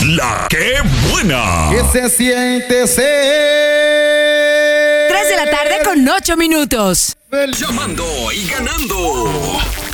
La que buena. ¿Qué se siente ser? 3 de la tarde con 8 minutos. Llamando y ganando.